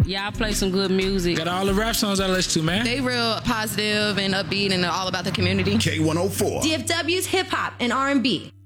Y'all play some good music. Got all the rap songs I listen to, man. They real positive and upbeat and all about the community. K104. DFW's hip hop and R&B.